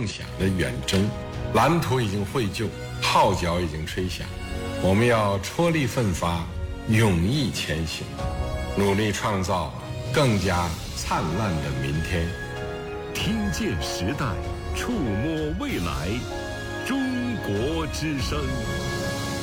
梦想的远征。蓝图已经绘就，号角已经吹响，我们要踔厉奋发，勇毅前行，努力创造更加灿烂的明天。 听见时代，触摸未来，中国之声。